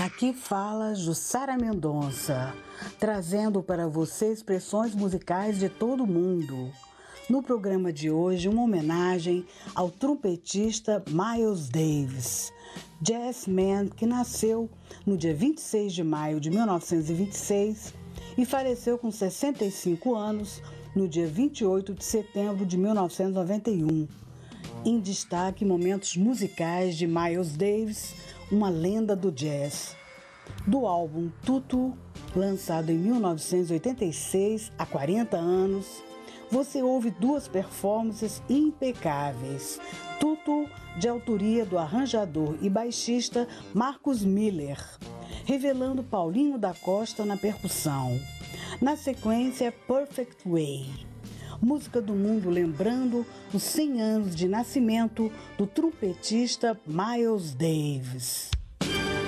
Aqui fala Jussara Mendonça, trazendo para você expressões musicais de todo mundo. No programa de hoje, uma homenagem ao trompetista Miles Davis, jazzman que nasceu no dia 26 de maio de 1926 e faleceu com 65 anos no dia 28 de setembro de 1991. Em destaque, momentos musicais de Miles Davis, uma lenda do jazz. Do álbum Tutu, lançado em 1986, há 40 anos, você ouve duas performances impecáveis. Tutu, de autoria do arranjador e baixista Marcus Miller, revelando Paulinho da Costa na percussão. Na sequência, Perfect Way, música do mundo lembrando os 100 anos de nascimento do trompetista Miles Davis.